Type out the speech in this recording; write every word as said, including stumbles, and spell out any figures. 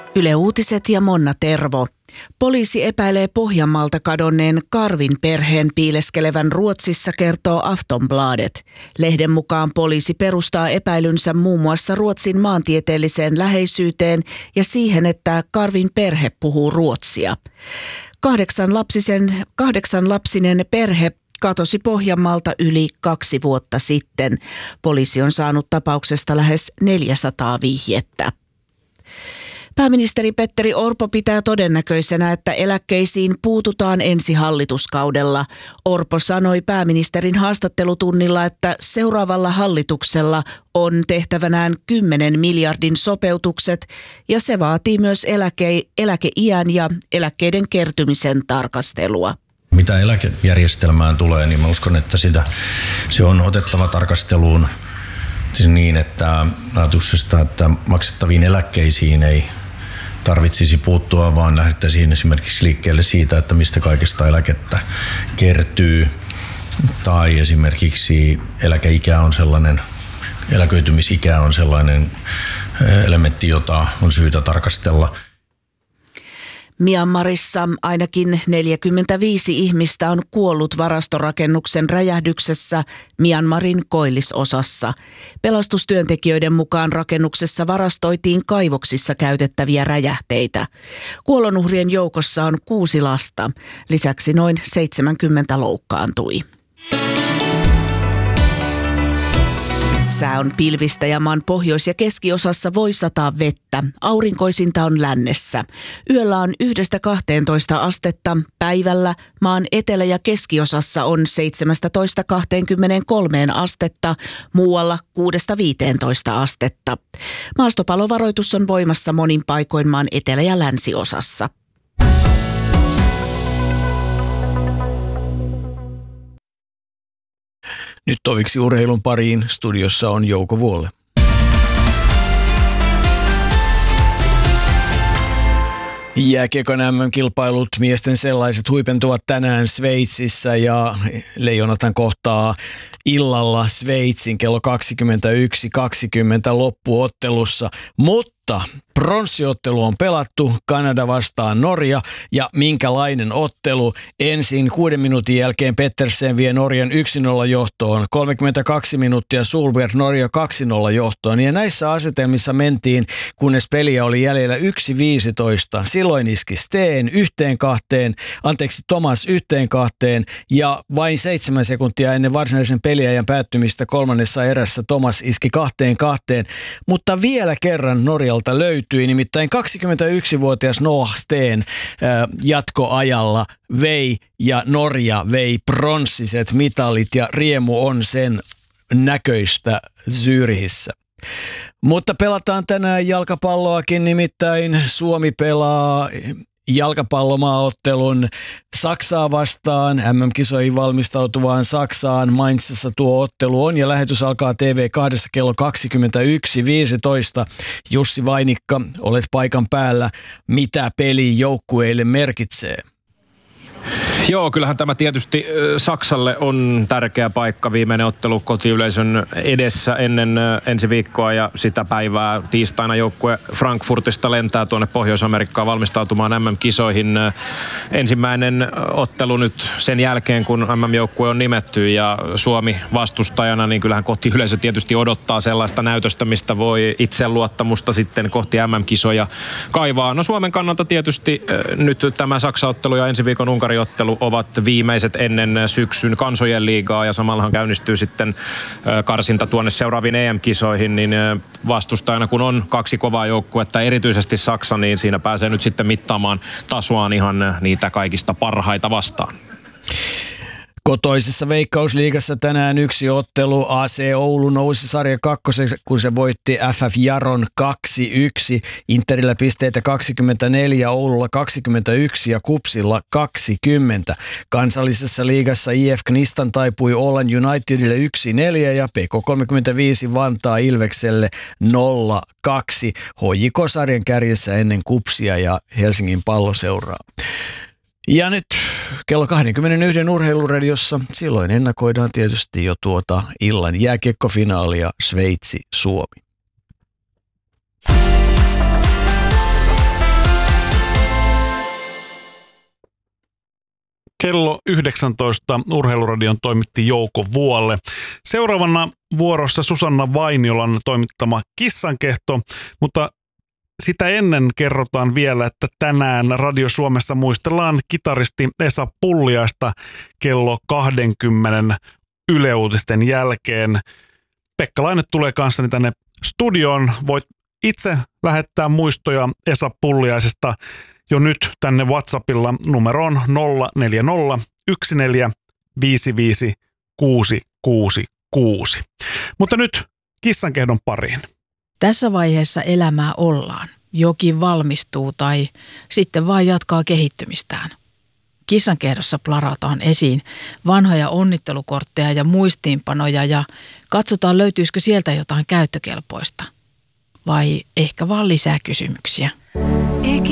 Yle Uutiset ja Monna Tervo. Poliisi epäilee Pohjanmaalta kadonneen Karvin perheen piileskelevän Ruotsissa, kertoo Aftonbladet. Lehden mukaan poliisi perustaa epäilynsä muun muassa Ruotsin maantieteelliseen läheisyyteen ja siihen, että Karvin perhe puhuu ruotsia. Kahdeksan lapsisen, kahdeksan lapsinen perhe katosi Pohjanmaalta yli kaksi vuotta sitten. Poliisi on saanut tapauksesta lähes neljäsataa vihjettä. Pääministeri Petteri Orpo pitää todennäköisenä, että eläkkeisiin puututaan ensi hallituskaudella. Orpo sanoi pääministerin haastattelutunnilla, että seuraavalla hallituksella on tehtävänään kymmenen miljardin sopeutukset ja se vaatii myös eläke, eläkeiän ja eläkkeiden kertymisen tarkastelua. Mitä eläkejärjestelmään tulee, niin mä uskon, että sitä, se on otettava tarkasteluun siis niin, että ajatuksesta, että maksettaviin eläkkeisiin ei tarvitsisi puuttua, vaan lähdettäisiin esimerkiksi liikkeelle siitä, että mistä kaikesta eläkettä kertyy. Tai esimerkiksi eläkeikä on sellainen, eläköitymisikä on sellainen elementti, jota on syytä tarkastella. Myanmarissa ainakin neljäkymmentäviisi ihmistä on kuollut varastorakennuksen räjähdyksessä Myanmarin koillisosassa. Pelastustyöntekijöiden mukaan rakennuksessa varastoitiin kaivoksissa käytettäviä räjähteitä. Kuolonuhrien joukossa on kuusi lasta. Lisäksi noin seitsemänkymmentä loukkaantui. Sää on pilvistä ja maan pohjois- ja keskiosassa voi sataa vettä. Aurinkoisinta on lännessä. Yöllä on yhdestä kahteentoista astetta. Päivällä maan etelä- ja keskiosassa on seitsemästätoista kahteenkymmeneenkolmeen astetta. Muualla kuudesta viiteentoista astetta. Maastopalovaroitus on voimassa monin paikoin maan etelä- ja länsiosassa. Nyt toviksi urheilun pariin. Studiossa on Jouko Vuolle. Jääkiekon M M-kilpailut, miesten sellaiset, huipentuvat tänään Sveitsissä ja Leijonathan kohtaa illalla Sveitsin kello kaksikymmentäyksi kaksikymmentä loppuottelussa, mutta pronssiottelu on pelattu, Kanada vastaan Norja, ja minkälainen ottelu. Ensin kuuden minuutin jälkeen Pettersen vie Norjan yksi nolla johtoon, kolmekymmentäkaksi minuuttia Solberg Norja kaksi nolla johtoon, ja näissä asetelmissa mentiin, kunnes peliä oli jäljellä yksi viisitoista. Silloin iski Steen yhteen kahteen, anteeksi Thomas yhteen kahteen, ja vain seitsemän sekuntia ennen varsinaisen peliajan päättymistä kolmannessa erässä Thomas iski kahteen kahteen, mutta vielä kerran Norjalta löytyi, nimittäin kaksikymmentäyksivuotias Noah Steen äh, jatkoajalla vei ja Norja vei pronssiset mitalit ja riemu on sen näköistä Zyrihissä. Mutta pelataan tänään jalkapalloakin, nimittäin Suomi pelaa jalkapallomaaottelun Saksaa vastaan, M M-kisoihin valmistautuvaan Saksaan. Mainzissa tuo ottelu on ja lähetys alkaa T V kaksi kello kaksikymmentäyksi viisitoista. Jussi Vainikka, olet paikan päällä. Mitä peli joukkueille merkitsee? Joo, kyllähän tämä tietysti Saksalle on tärkeä paikka, viimeinen ottelu kotiyleisön edessä ennen ensi viikkoa ja sitä päivää. Tiistaina joukkue Frankfurtista lentää tuonne Pohjois-Amerikkaan valmistautumaan M M-kisoihin. Ensimmäinen ottelu nyt sen jälkeen, kun M M-joukkue on nimetty ja Suomi vastustajana, niin kyllähän kotiyleisö tietysti odottaa sellaista näytöstä, mistä voi itseluottamusta sitten kohti M M-kisoja kaivaa. No Suomen kannalta tietysti nyt tämä Saksa-ottelu ja ensi viikon Unkari-ottelu ovat viimeiset ennen syksyn kansojen liigaa ja samallahan käynnistyy sitten karsinta tuonne seuraaviin E M-kisoihin, niin vastustajana kun on kaksi kovaa joukkuetta, erityisesti Saksa, niin siinä pääsee nyt sitten mittaamaan tasoaan ihan niitä kaikista parhaita vastaan. Kotoisessa Veikkausliigassa tänään yksi ottelu. A C Oulu nousi sarja kakkoseksi, kun se voitti F F Jaron kaksi yksi. Interillä pisteitä kaksikymmentäneljä, Oululla kaksikymmentäyksi ja Kupsilla kaksikymmentä. Kansallisessa liigassa I F Knistan taipui Åland Unitedille yksi neljä ja P K kolmekymmentäviisi Vantaa Ilvekselle nolla kaksi. H J K-sarjan kärjessä ennen Kupsia ja Helsingin Palloseuraa. Ja nyt kello kaksikymmentäyksi Urheiluradiossa, silloin ennakoidaan tietysti jo tuota illan jääkiekkofinaalia Sveitsi-Suomi. Kello yhdeksäntoista Urheiluradion toimitti Jouko Vuolle. Seuraavana vuorossa Susanna Vainiolan toimittama Kissankehto, mutta sitä ennen kerrotaan vielä, että tänään Radio Suomessa muistellaan kitaristi Esa Pulliaista kello kaksikymmentä Yle Uutisten jälkeen. Pekka Laine tulee kanssani tänne studioon. Voit itse lähettää muistoja Esa Pulliaisesta jo nyt tänne WhatsAppilla numeroon nolla neljä nolla yksi neljä viisi viisi kuusi kuusi kuusi. Mutta nyt Kissankehdon pariin. Tässä vaiheessa elämää ollaan. Jokin valmistuu tai sitten vaan jatkaa kehittymistään. Kissankehdossa plarataan esiin vanhoja onnittelukortteja ja muistiinpanoja ja katsotaan löytyisikö sieltä jotain käyttökelpoista. Vai ehkä vaan lisää kysymyksiä.